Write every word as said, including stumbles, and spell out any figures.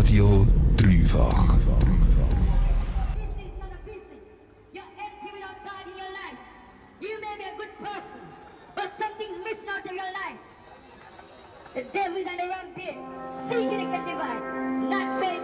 Radio Dreifach. The devil is on the wrong page. Seeking it can divide. Not saying